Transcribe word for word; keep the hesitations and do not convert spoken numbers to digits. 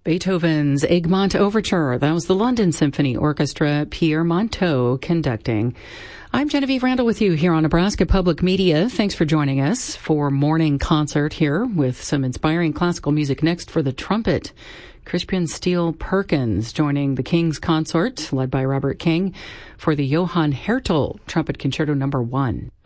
Beethoven's Egmont Overture. That was the London Symphony Orchestra, Pierre Monteux conducting. I'm Genevieve Randall with you here on Nebraska Public Media. Thanks for joining us for morning concert here with some inspiring classical music. Next for the trumpet, Crispian Steele Perkins joining the King's Consort, led by Robert King, for the Johann Hertel Trumpet Concerto Number One.